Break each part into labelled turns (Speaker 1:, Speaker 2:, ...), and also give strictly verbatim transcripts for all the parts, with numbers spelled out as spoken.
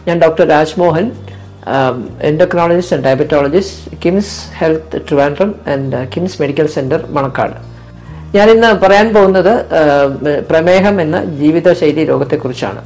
Speaker 1: ഞാൻ doctor Rajmohan, endocrinologist and diabetologist, KIMS health Trivandrum and KIMS medical centre Manacaud. ഞാനിന്ന് പറയാൻ പോകുന്നത് പ്രമേഹം എന്ന ജീവിതശൈലി രോഗത്തെക്കുറിച്ചാണ്.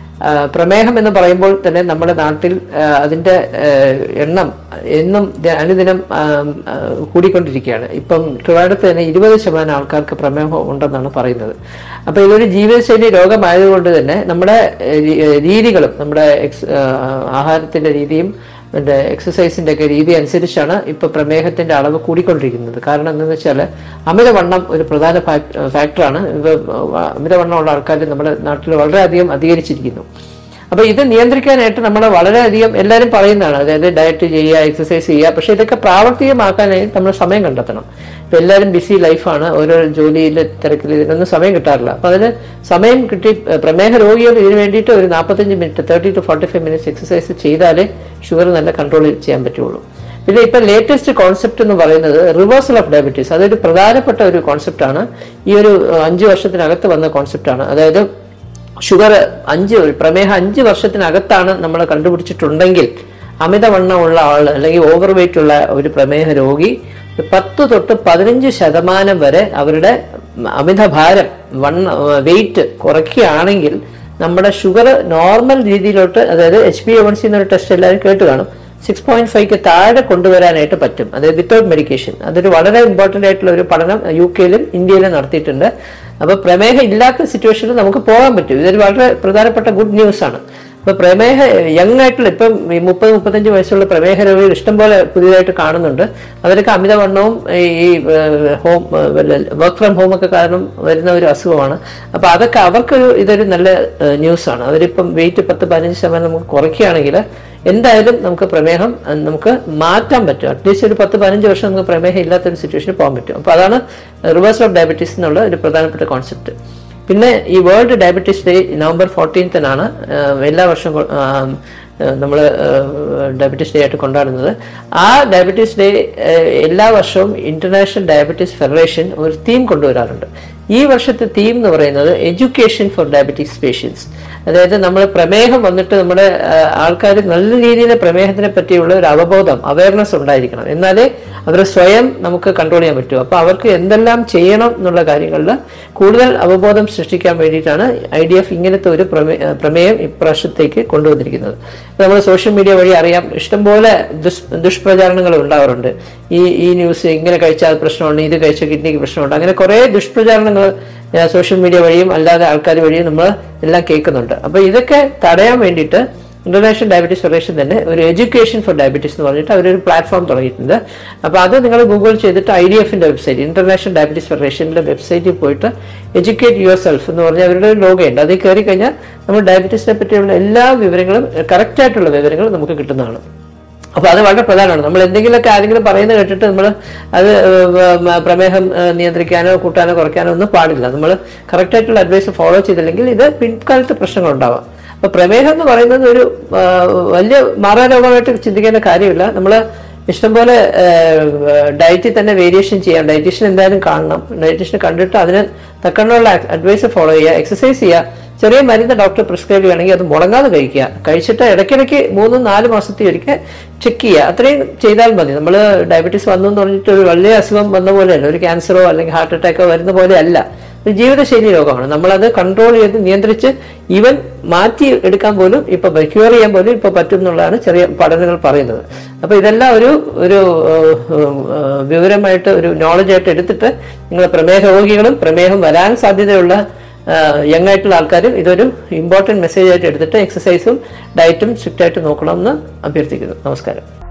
Speaker 1: പ്രമേഹം എന്ന് പറയുമ്പോൾ തന്നെ നമ്മുടെ നാട്ടിൽ അതിൻ്റെ എണ്ണം എന്നും അനുദിനം കൂടിക്കൊണ്ടിരിക്കുകയാണ്. ഇപ്പം ട്രിവാൻഡ്രത്ത് തന്നെ ഇരുപത് ശതമാനം ആൾക്കാർക്ക് പ്രമേഹം ഉണ്ടെന്നാണ് പറയുന്നത്. അപ്പോൾ ഇതൊരു ജീവിതശൈലി രോഗമായതുകൊണ്ട് തന്നെ നമ്മുടെ രീതികളും നമ്മുടെ എക്സ് ആഹാരത്തിൻ്റെ രീതിയും മറ്റേ എക്സസൈസിൻ്റെ ഒക്കെ രീതി അനുസരിച്ചാണ് ഇപ്പോൾ പ്രമേഹത്തിൻ്റെ അളവ് കൂടിക്കൊണ്ടിരിക്കുന്നത്. കാരണം എന്താണെന്ന് വെച്ചാൽ അമിതവണ്ണം ഒരു പ്രധാന ഫാക്ടറാണ്. ഇത് അമിതവണ്ണമുള്ള ആൾക്കാർ നമ്മുടെ നാട്ടിൽ വളരെയധികം അധികരിച്ചിരിക്കുന്നു. അപ്പോൾ ഇത് നിയന്ത്രിക്കാനായിട്ട് നമ്മൾ വളരെയധികം എല്ലാവരും പറയുന്നതാണ്, അതായത് ഡയറ്റ് ചെയ്യുക, എക്സസൈസ് ചെയ്യുക. പക്ഷേ ഇതൊക്കെ പ്രാവർത്തികമാക്കാനായി നമ്മൾ സമയം കണ്ടെത്തണം. ഇപ്പം എല്ലാവരും ബിസി ലൈഫാണ്, ഓരോ ജോലിയിൽ തിരക്കിൽ ഇതിനൊന്നും സമയം കിട്ടാറില്ല. അപ്പോൾ അതിന് സമയം കിട്ടി പ്രമേഹ രോഗികൾ ഇതിന് വേണ്ടിയിട്ട് ഒരു നാൽപ്പത്തഞ്ച് minute thirty two forty five minutes exercise ചെയ്താലേ ഷുഗർ നല്ല കൺട്രോൾ ചെയ്യാൻ പറ്റുള്ളൂ. പിന്നെ ഇപ്പം ലേറ്റസ്റ്റ് കോൺസെപ്റ്റ് എന്ന് പറയുന്നത് റിവേഴ്സൽ ഓഫ് ഡയബറ്റീസ്. അതൊരു പ്രധാനപ്പെട്ട ഒരു കോൺസെപ്റ്റാണ്. ഈ ഒരു അഞ്ച് വർഷത്തിനകത്ത് വന്ന കോൺസെപ്റ്റാണ്. അതായത് ഷുഗർ അഞ്ച് പ്രമേഹം അഞ്ച് വർഷത്തിനകത്താണ് നമ്മൾ കണ്ടുപിടിച്ചിട്ടുണ്ടെങ്കിൽ അമിതവണ്ണമുള്ള ആൾ അല്ലെങ്കിൽ ഓവർ വെയിറ്റ് ഉള്ള ഒരു പ്രമേഹ രോഗി പത്ത് തൊട്ട് പതിനഞ്ച് ശതമാനം വരെ അവരുടെ അമിതഭാരം വണ്ണ വെയിറ്റ് കുറയ്ക്കുകയാണെങ്കിൽ നമ്മുടെ ഷുഗർ നോർമൽ രീതിയിലോട്ട്, അതായത് H B A one C എന്നൊരു ടെസ്റ്റ് എല്ലാവരും കേട്ട് കാണും, സിക്സ് പോയിന്റ് ഫൈവ്ക്ക് താഴെ കൊണ്ടുവരാനായിട്ട് പറ്റും, അതായത് വിത്തൗട്ട് മെഡിക്കേഷൻ. അതൊരു വളരെ ഇമ്പോർട്ടൻ്റ് ആയിട്ടുള്ള ഒരു പഠനം യു കെയിലും ഇന്ത്യയിലും നടത്തിയിട്ടുണ്ട്. അപ്പോൾ പ്രമേഹം ഇല്ലാത്ത സിറ്റുവേഷനിൽ നമുക്ക് പോകാൻ പറ്റും. ഇതൊരു വളരെ പ്രധാനപ്പെട്ട ഗുഡ് ന്യൂസ് ആണ്. അപ്പോൾ പ്രമേഹ യങ് ആയിട്ടുള്ള ഇപ്പം ഈ മുപ്പത് മുപ്പത്തഞ്ച് വയസ്സുള്ള പ്രമേഹ രോഗികൾ ഇഷ്ടംപോലെ പുതിയതായിട്ട് കാണുന്നുണ്ട്. അവരൊക്കെ അമിതവണ്ണവും ഈ ഹോം വർക്ക് ഫ്രം ഹോം ഒക്കെ കാരണം വരുന്ന ഒരു അസുഖമാണ്. അപ്പോൾ അതൊക്കെ അവർക്കൊരു ഇതൊരു നല്ല ന്യൂസാണ്. അവരിപ്പം വെയിറ്റ് പത്ത് പതിനഞ്ച് ശതമാനം നമുക്ക് കുറയ്ക്കുകയാണെങ്കിൽ എന്തായാലും നമുക്ക് പ്രമേഹം നമുക്ക് മാറ്റാൻ പറ്റും. അറ്റ്ലീസ്റ്റ് ഒരു പത്ത് പതിനഞ്ച് വർഷം നമുക്ക് പ്രമേഹം ഇല്ലാത്തൊരു സിറ്റുവേഷനിൽ പോകാൻ പറ്റും. അപ്പോൾ അതാണ് റിവേഴ്സൽ ഓഫ് ഡയബറ്റീസ് എന്നുള്ള ഒരു പ്രധാനപ്പെട്ട കോൺസെപ്റ്റ്. പിന്നെ ഈ വേൾഡ് ഡയബറ്റീസ് ഡേ നവംബർ ഫോർട്ടീൻത്തിനാണ് എല്ലാ വർഷവും നമ്മൾ ഡയബറ്റീസ് ഡേ ആയിട്ട് കൊണ്ടാടുന്നത്. ആ ഡയബറ്റീസ് ഡേ എല്ലാ വർഷവും ഇന്റർനാഷണൽ ഡയബറ്റീസ് ഫെഡറേഷൻ ഒരു തീം കൊണ്ടുവരാറുണ്ട്. ഈ വർഷത്തെ തീം എന്ന് പറയുന്നത് എഡ്യൂക്കേഷൻ ഫോർ ഡയബറ്റീസ് പേഷ്യൻസ്. അതായത് നമ്മൾ പ്രമേഹം വന്നിട്ട് നമ്മുടെ ആൾക്കാർ നല്ല രീതിയിൽ പ്രമേഹത്തിനെ പറ്റിയുള്ള ഒരു അവബോധം, അവയർനെസ് ഉണ്ടായിരിക്കണം. എന്നാലേ അവരെ സ്വയം നമുക്ക് കൺട്രോൾ ചെയ്യാൻ പറ്റൂ. അപ്പോൾ അവർക്ക് എന്തെല്ലാം ചെയ്യണം എന്നുള്ള കാര്യങ്ങളിൽ കൂടുതൽ അവബോധം സൃഷ്ടിക്കാൻ വേണ്ടിയിട്ടാണ് ഐ ഡി എഫ് ഇങ്ങനത്തെ ഒരു പ്രമേ പ്രമേയം ഇപ്രാവശ്യത്തേക്ക് കൊണ്ടുവന്നിരിക്കുന്നത്. നമ്മൾ സോഷ്യൽ മീഡിയ വഴി അറിയാം, ഇഷ്ടംപോലെ ദുഷ് ദുഷ്പ്രചാരണങ്ങൾ ഉണ്ടാവാറുണ്ട്. ഈ ഈ ന്യൂസ് ഇങ്ങനെ കഴിച്ചാൽ പ്രശ്നമുണ്ട്, ഇത് കഴിച്ചാൽ കിഡ്നിക്ക് പ്രശ്നമുണ്ട്, അങ്ങനെ കുറേ ദുഷ്പ്രചാരണങ്ങൾ സോഷ്യൽ മീഡിയ വഴിയും അല്ലാതെ ആൾക്കാർ വഴിയും നമ്മൾ എല്ലാം കേൾക്കുന്നുണ്ട്. അപ്പോൾ ഇതൊക്കെ തടയാൻ വേണ്ടിയിട്ട് ഇന്റർനാഷണൽ ഡയബറ്റീസ് ഫെഡറേഷൻ തന്നെ ഒരു എഡ്യൂക്കേഷൻ ഫോർ ഡയബറ്റീസ് എന്ന് പറഞ്ഞിട്ട് അവരൊരു പ്ലാറ്റ്ഫോം തുടങ്ങിയിട്ടുണ്ട്. അപ്പോൾ അത് നിങ്ങൾ ഗൂഗിൾ ചെയ്തിട്ട് ഐ ഡി എഫിൻ്റെ വെബ്സൈറ്റ്, ഇന്റർനാഷണൽ ഡയബറ്റീസ് ഫെഡറേഷൻ്റെ വെബ്സൈറ്റിൽ പോയിട്ട് എഡ്യൂക്കേറ്റ് യുവർ സെൽഫ് എന്ന് പറഞ്ഞാൽ അവരുടെ ഒരു ലോഗയുണ്ട്. അതിൽ കയറി കഴിഞ്ഞാൽ നമ്മൾ ഡയബറ്റീസിനെ പറ്റിയുള്ള എല്ലാ വിവരങ്ങളും കറക്റ്റായിട്ടുള്ള വിവരങ്ങൾ നമുക്ക് കിട്ടുന്നതാണ്. അപ്പോൾ അത് വളരെ പ്രധാനമാണ്. നമ്മൾ എന്തെങ്കിലുമൊക്കെ ആരെങ്കിലും പറയുന്നത് കേട്ടിട്ട് നമ്മൾ അത് പ്രമേഹം നിയന്ത്രിക്കാനോ കൂട്ടാനോ കുറയ്ക്കാനോ ഒന്നും പാടില്ല. നമ്മൾ കറക്റ്റായിട്ടുള്ള അഡ്വൈസ് ഫോളോ ചെയ്തില്ലെങ്കിൽ ഇത് പിൻകാലത്ത് പ്രശ്നങ്ങളുണ്ടാവാം. അപ്പോൾ പ്രമേഹം എന്ന് പറയുന്നത് ഒരു വലിയ മാറാരോഗമായിട്ട് ചിന്തിക്കേണ്ട കാര്യമില്ല. നമ്മൾ ഇഷ്ടംപോലെ ഡയറ്റിൽ തന്നെ വേരിയേഷൻ ചെയ്യാം. ഡയറ്റീഷ്യൻ എന്തായാലും കാണണം. ഡയറ്റീഷ്യനെ കണ്ടിട്ട് അതിന് തക്കണ്ണുള്ള അഡ്വൈസ് ഫോളോ ചെയ്യുക, എക്സസൈസ് ചെയ്യുക. ചെറിയ മരുന്ന് ഡോക്ടർ പ്രിസ്ക്രൈബ് ചെയ്യുകയാണെങ്കിൽ അത് മുടങ്ങാതെ കഴിക്കുക. കഴിച്ചിട്ട് ഇടയ്ക്കിടയ്ക്ക് മൂന്നും നാല് മാസത്തിൽ ഒരിക്കൽ ചെക്ക് ചെയ്യുക. അത്രയും ചെയ്താൽ മതി. നമ്മൾ ഡയബറ്റീസ് വന്നു എന്ന് പറഞ്ഞിട്ട് ഒരു വലിയ അസുഖം വന്ന പോലെയല്ല, ഒരു ക്യാൻസറോ അല്ലെങ്കിൽ ഹാർട്ട് അറ്റാക്കോ വരുന്ന പോലെ അല്ല. ഒരു ജീവിതശൈലി രോഗമാണ്. നമ്മളത് കൺട്രോൾ ചെയ്ത് നിയന്ത്രിച്ച് ഈവൻ മാറ്റി എടുക്കാൻ പോലും ഇപ്പൊ ക്യൂർ ചെയ്യാൻ പോലും ഇപ്പൊ പറ്റും എന്നുള്ളതാണ് ചെറിയ പഠനങ്ങൾ പറയുന്നത്. അപ്പൊ ഇതെല്ലാം ഒരു ഒരു വിവരമായിട്ട് ഒരു നോളജായിട്ട് എടുത്തിട്ട് നിങ്ങൾ പ്രമേഹ രോഗികളും പ്രമേഹം വരാൻ സാധ്യതയുള്ള യങ് ആയിട്ടുള്ള ആൾക്കാരും ഇതൊരു ഇമ്പോർട്ടൻറ്റ് മെസ്സേജ് ആയിട്ട് എടുത്തിട്ട് എക്സസൈസും ഡയറ്റും സ്ട്രിക്റ്റ് ആയിട്ട് നോക്കണമെന്ന് അഭ്യർത്ഥിക്കുന്നു. നമസ്കാരം.